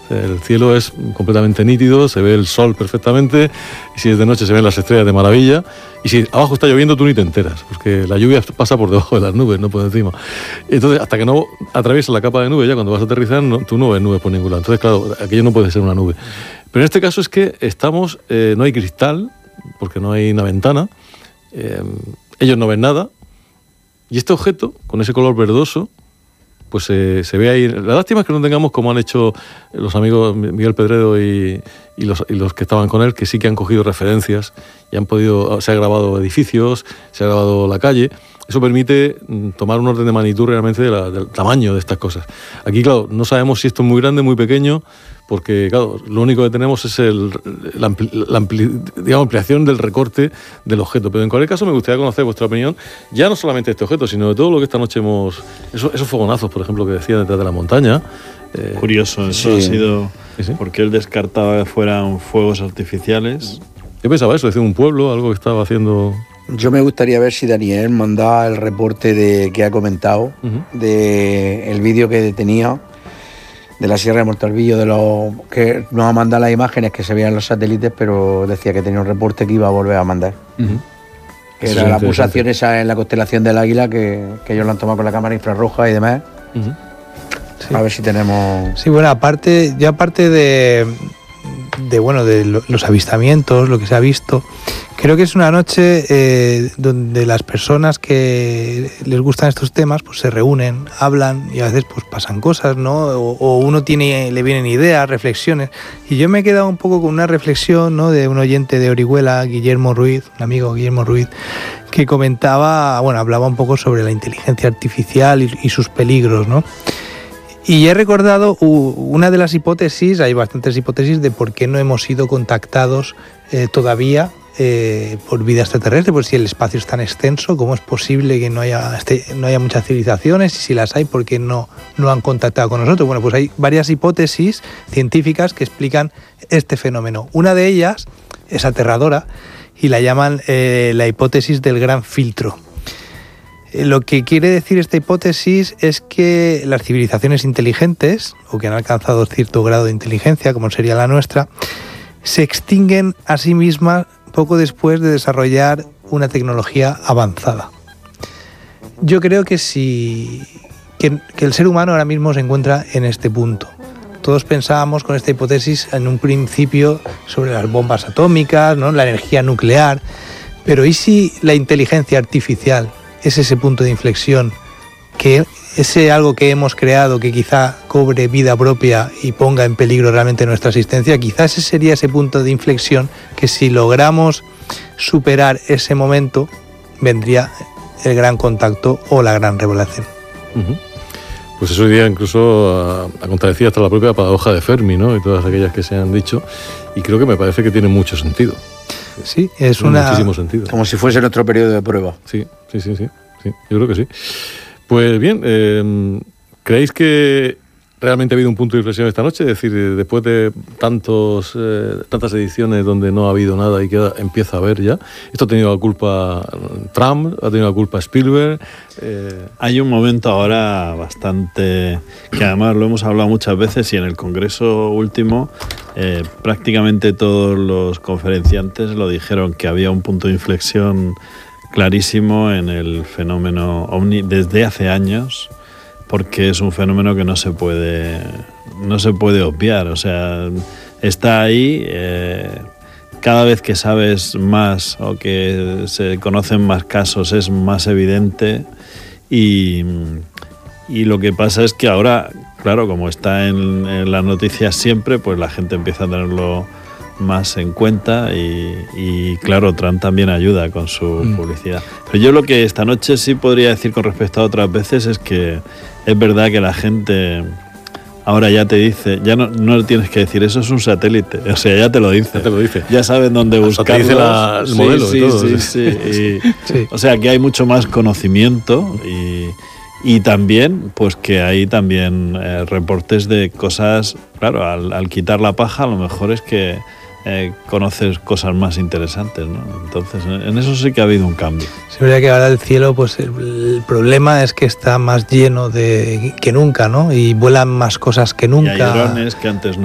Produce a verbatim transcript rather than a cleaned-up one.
El cielo es completamente nítido, se ve el sol perfectamente, y si es de noche se ven las estrellas de maravilla, y si abajo está lloviendo tú ni te enteras, porque la lluvia pasa por debajo de las nubes, no por encima. Entonces, hasta que no atraviesas la capa de nube, ya cuando vas a aterrizar, no, tú no ves nubes por ningún lado. Entonces, claro, aquello no puede ser una nube. Pero en este caso es que estamos, eh, no hay cristal, porque no hay una ventana, eh, ellos no ven nada, y este objeto, con ese color verdoso, pues eh, se ve ahí. La lástima es que no tengamos, como han hecho los amigos Miguel Pedredo y, y, los, y los que estaban con él, que sí que han cogido referencias y han podido, se han grabado edificios, se ha grabado la calle. Eso permite tomar un orden de magnitud realmente de la, del tamaño de estas cosas. Aquí, claro, no sabemos si esto es muy grande, muy pequeño, porque, claro, lo único que tenemos es el, la, ampli, la ampli, digamos, ampliación del recorte del objeto. Pero en cualquier caso me gustaría conocer vuestra opinión, ya no solamente de este objeto, sino de todo lo que esta noche hemos... Esos, esos fogonazos, por ejemplo, que decía detrás de la montaña. Eh, Curioso, eso sí. ha sido... ¿Sí, sí? Porque él descartaba que fueran fuegos artificiales. Yo pensaba eso, decía un pueblo, algo que estaba haciendo... Yo me gustaría ver si Daniel mandaba el reporte de que ha comentado, uh-huh. de el vídeo que tenía de la Sierra de Montalvillo, de los que nos ha mandado las imágenes que se veían en los satélites, pero decía que tenía un reporte que iba a volver a mandar. Uh-huh. Que era la pulsación esa en la constelación del Águila, que, que ellos lo han tomado con la cámara infrarroja y demás. Uh-huh. Sí. A ver si tenemos... Sí, bueno, aparte, ya aparte de, de, bueno, de lo, los avistamientos, lo que se ha visto, creo que es una noche eh, donde las personas que les gustan estos temas pues se reúnen, hablan y a veces pues pasan cosas, ¿no? O, o uno tiene, le vienen ideas, reflexiones. Y yo me he quedado un poco con una reflexión, ¿no?, de un oyente de Orihuela, Guillermo Ruiz, un amigo Guillermo Ruiz, que comentaba, bueno, hablaba un poco sobre la inteligencia artificial y, y sus peligros, ¿no? Y he recordado una de las hipótesis, hay bastantes hipótesis de por qué no hemos sido contactados eh, todavía eh, por vida extraterrestre, por si el espacio es tan extenso, cómo es posible que no haya, este, no haya muchas civilizaciones, y si las hay, por qué no, no han contactado con nosotros. Bueno, pues hay varias hipótesis científicas que explican este fenómeno. Una de ellas es aterradora y la llaman eh, la hipótesis del gran filtro. Lo que quiere decir esta hipótesis es que las civilizaciones inteligentes, o que han alcanzado cierto grado de inteligencia, como sería la nuestra, se extinguen a sí mismas poco después de desarrollar una tecnología avanzada. Yo creo que, si, que, que el ser humano ahora mismo se encuentra en este punto. Todos pensábamos con esta hipótesis en un principio sobre las bombas atómicas, ¿no?, la energía nuclear, pero ¿y si la inteligencia artificial es ese punto de inflexión, que ese algo que hemos creado que quizá cobre vida propia y ponga en peligro realmente nuestra existencia? Quizás ese sería ese punto de inflexión que, si logramos superar ese momento, vendría el gran contacto o la gran revelación. Uh-huh. Pues eso iría incluso a, a contradecir hasta la propia paradoja de Fermi, ¿no?, y todas aquellas que se han dicho, y creo que me parece que tiene mucho sentido. Sí, es una... Muchísimo sentido. Como si fuese nuestro periodo de prueba. Sí, sí, sí, sí, sí, yo creo que sí. Pues bien, eh, ¿creéis que realmente ha habido un punto de inflexión esta noche? Es decir, después de tantos, eh, tantas ediciones donde no ha habido nada y que empieza a haber ya. ¿Esto ha tenido la culpa Trump? ¿Ha tenido la culpa Spielberg? Eh... Hay un momento ahora bastante... que además lo hemos hablado muchas veces, y en el Congreso último eh, prácticamente todos los conferenciantes lo dijeron, que había un punto de inflexión clarísimo en el fenómeno OVNI desde hace años, porque es un fenómeno que no se puede no se puede obviar. O sea, está ahí. Eh, cada vez que sabes más o que se conocen más casos es más evidente, y, y lo que pasa es que ahora, claro, como está en, en las noticias siempre, pues la gente empieza a tenerlo más en cuenta, y, y claro, Trump también ayuda con su mm. publicidad. Pero yo lo que esta noche sí podría decir con respecto a otras veces es que es verdad que la gente ahora ya te dice, ya no, no tienes que decir, eso es un satélite, o sea, ya te lo dice. Ya te lo dice. Ya saben dónde buscarlo. Te dice la, el sí, modelo sí, y todo. Sí, sí, sí. Y, sí. O sea, que hay mucho más conocimiento, y, y también, pues que hay también eh, reportes de cosas, claro, al, al quitar la paja, a lo mejor es que Eh, conoces cosas más interesantes, ¿no? Entonces, en eso sí que ha habido un cambio. Es verdad que ahora el cielo, pues el, el problema es que está más lleno de que nunca, ¿no? Y vuelan más cosas que nunca. Y hay drones que antes no.